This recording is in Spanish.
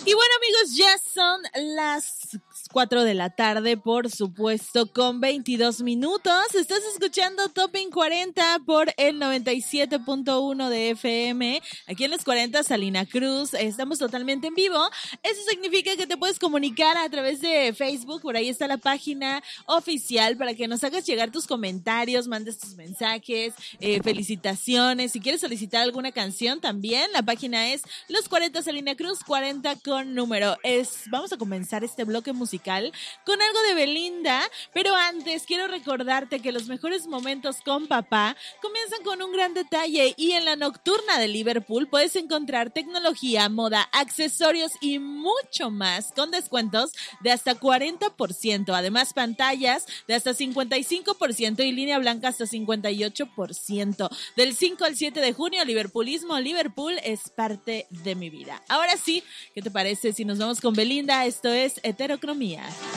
Y bueno, amigos, ya son las 4 de la tarde, por supuesto, con 22 minutos. Estás escuchando Topping 40 por el 97.1 de FM. Aquí en los 40, Salina Cruz. Estamos totalmente en vivo. Eso significa que te puedes comunicar a través de Facebook. Por ahí está la página oficial para que nos hagas llegar tus comentarios, mandes tus mensajes, felicitaciones. Si quieres solicitar alguna canción también, la página es Los 40 Salina Cruz, 40 con número. Vamos a comenzar este bloque musical con algo de Belinda, pero antes quiero recordarte que los mejores momentos con papá comienzan con un gran detalle, y en la nocturna de Liverpool puedes encontrar tecnología, moda, accesorios y mucho más con descuentos de hasta 40%, además pantallas de hasta 55% y línea blanca hasta 58%. Del 5 al 7 de junio, Liverpoolismo, Liverpool es parte de mi vida. Ahora sí, ¿qué te parece si nos vamos con Belinda? Esto es Heterocromía.